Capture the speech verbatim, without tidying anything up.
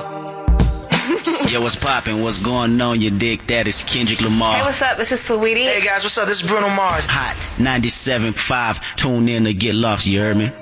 Yo, what's poppin'? What's going on, you dick? That is Kendrick Lamar. Hey, what's up? This is Saweetie. Hey guys, what's up? This is Bruno Mars. Hot ninety-seven point five. Tune in to get lost, you heard me?